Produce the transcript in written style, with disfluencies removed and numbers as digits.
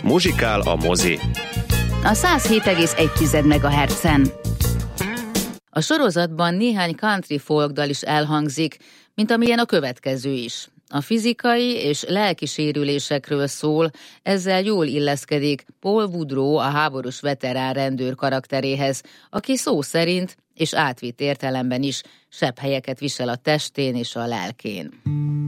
Muzsikál a mozi. A 107,1 MHz-en. A sorozatban néhány country folk dal is elhangzik, mint amilyen a következő is. A fizikai és lelki sérülésekről szól, ezzel jól illeszkedik Paul Woodrow a háborús veterán rendőr karakteréhez, aki szó szerint és átvitt értelemben is sebhelyeket visel a testén és a lelkén.